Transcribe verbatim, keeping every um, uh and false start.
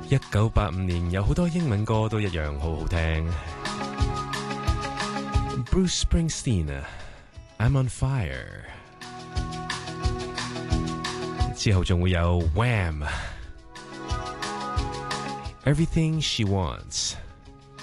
一九八五年有好多英文歌都一樣好好聽。Bruce Springsteen 啊 I'm on fire， 之後仲會有 Wham Everything She Wants。